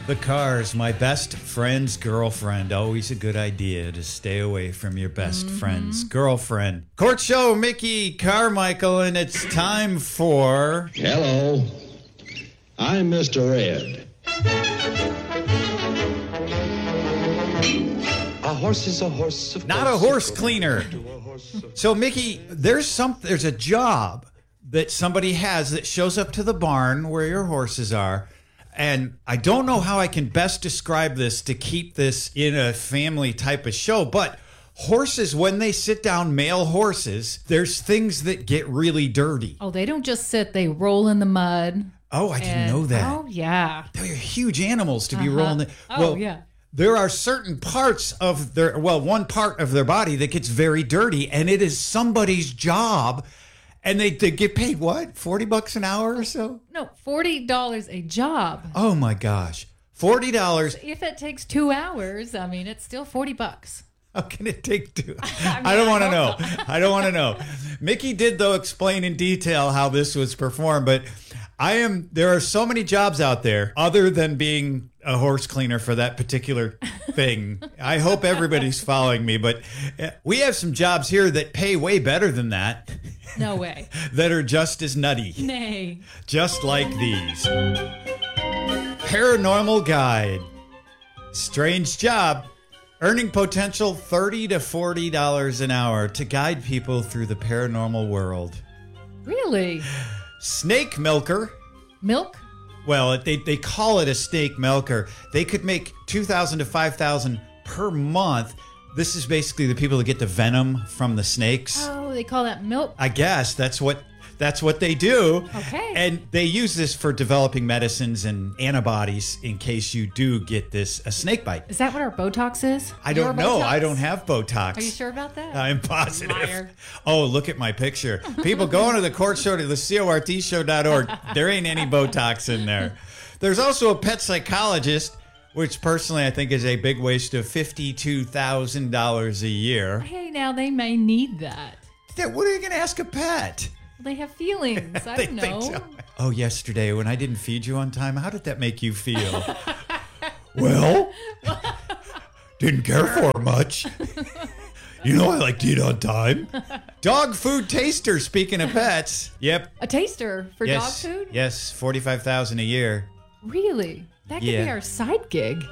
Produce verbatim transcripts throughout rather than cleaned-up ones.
The car's my best friend's girlfriend. Always a good idea to stay away from your best mm-hmm. friend's girlfriend. Court Show, Mickey Carmichael, and it's time for... Hello, I'm Mister Ed. A horse is a horse. Of Not course, a horse cleaner. So, Mickey, there's some. There's a job that somebody has that shows up to the barn where your horses are. And I don't know how I can best describe this to keep this in a family type of show, but horses, when they sit down, male horses, there's things that get really dirty. Oh, they don't just sit, they roll in the mud. Oh, I didn't and, know that. Oh, yeah. They're huge animals to be uh-huh. rolling. In. Oh, well, yeah. There are certain parts of their, well, one part of their body that gets very dirty, and it is somebody's job. And they, they get paid, what, forty bucks an hour or so? No, forty dollars a job. Oh, my gosh. forty dollars. If it takes two hours, I mean, it's still forty bucks. How can it take two? I, mean, I don't I want to don't know. I don't want to know. Mickey did, though, explain in detail how this was performed, but I am, there are so many jobs out there other than being a horse cleaner for that particular thing. I hope everybody's following me, but we have some jobs here that pay way better than that. No way. That are just as nutty. Nay. Just like these. Paranormal Guide. Strange job. Earning potential thirty to forty dollars an hour to guide people through the paranormal world. Really? Snake milker. Milk? Well, they, they call it a snake milker. They could make two thousand dollars to five thousand dollars per month. This is basically the people that get the venom from the snakes. Oh, they call that milk? I guess that's what that's what they do. Okay. And they use this for developing medicines and antibodies in case you do get this a snake bite. Is that what our Botox is? I don't Your know. Botox? I don't have Botox. Are you sure about that? I'm positive. Liar. Oh, look at my picture. People going to the court show to the C O R T show dot org. There ain't any Botox in there. There's also a pet psychologist, which personally I think is a big waste of fifty-two thousand dollars a year. Hey, now they may need that. Yeah, what are you going to ask a pet? They have feelings. I They- don't they know. don't. Oh, yesterday when I didn't feed you on time, how did that make you feel? Well, didn't care for much. You know I like to eat on time. Dog food taster, speaking of pets. Yep. A taster for Yes. dog food? Yes, forty-five thousand dollars a year. Really? That could Yeah. be our side gig.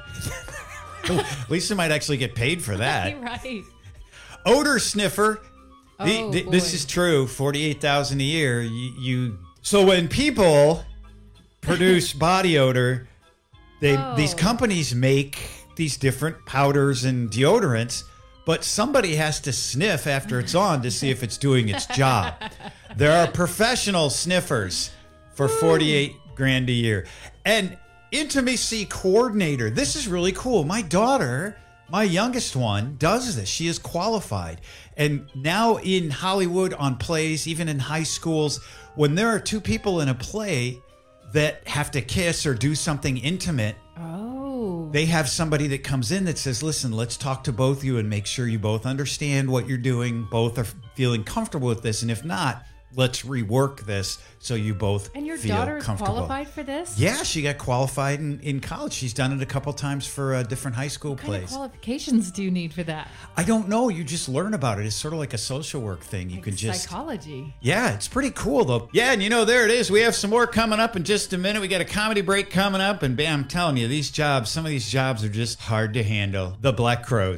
Lisa might actually get paid for that. Right. Odor sniffer. The- Oh, the- this boy. is true. Forty-eight thousand a year. You, you. So when people produce body odor, they Oh. these companies make these different powders and deodorants, but somebody has to sniff after it's on to see if it's doing its job. There are professional sniffers for forty-eight grand a year, and intimacy coordinator. This is really cool. My daughter. My youngest one does this. She is qualified. And now in Hollywood, on plays, even in high schools, when there are two people in a play that have to kiss or do something intimate, Oh. they have somebody that comes in that says, listen, let's talk to both of you and make sure you both understand what you're doing. Both are feeling comfortable with this. And if not, let's rework this so you both And your feel daughter is comfortable. qualified for this? Yeah, she got qualified in, in college. She's done it a couple times for uh, different high school What kind of plays. qualifications do you need for that? I don't know. You just learn about it. It's sort of like a social work thing. You Like can just. psychology. Yeah, it's pretty cool though. Yeah, and you know, there it is. We have some more coming up in just a minute. We got a comedy break coming up, and bam, I'm telling you, these jobs, some of these jobs are just hard to handle. The Black Crowes.